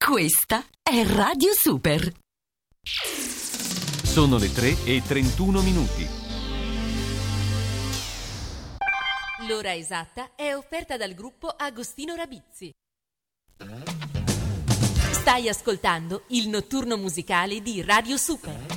Questa è Radio Super. Sono le 3:31. L'ora esatta è offerta dal gruppo Agostino Rabizzi. Stai ascoltando il notturno musicale di Radio Super.